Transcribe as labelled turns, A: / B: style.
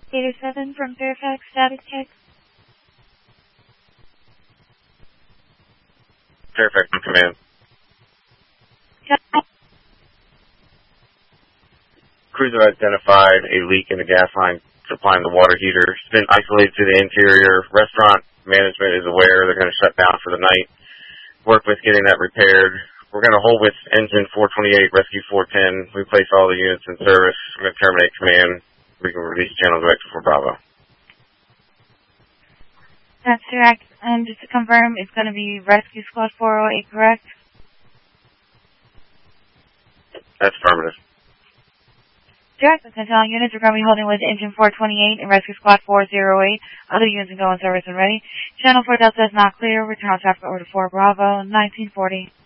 A: Gator 7 from Fairfax, status check.
B: Fairfax on command. Cruiser identified a leak in the gas line supplying the water heater. It's been isolated to the interior. Restaurant management is aware. They're going to shut down for the night. Work with getting that repaired. We're going to hold with engine 428, rescue 410. We place all the units in service. We're going to terminate command. We can release channel direct for Bravo.
A: That's correct. And just to confirm, it's going to be Rescue Squad 408, correct?
B: That's affirmative.
A: Direct attention units are going to be holding with engine 428 and Rescue Squad 408. Other units can go in service and ready. Channel 4 Delta is not clear. Return on traffic order 4 Bravo, 1940.